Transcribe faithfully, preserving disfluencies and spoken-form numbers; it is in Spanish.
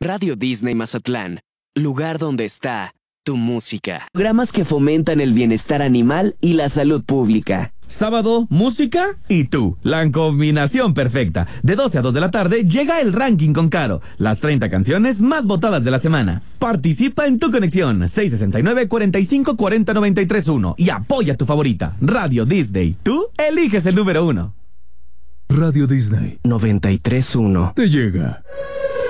Radio Disney Mazatlán, lugar donde está tu música. Programas que fomentan el bienestar animal y la salud pública. Sábado, música y tú. La combinación perfecta. De doce a dos de la tarde llega el ranking con Caro. Las treinta canciones más votadas de la semana. Participa en tu conexión. seis sesenta y nueve, cuarenta y cinco, cuarenta, noventa y tres, uno. Y apoya tu favorita. Radio Disney. Tú eliges el número uno. Radio Disney noventa y tres uno. te llega.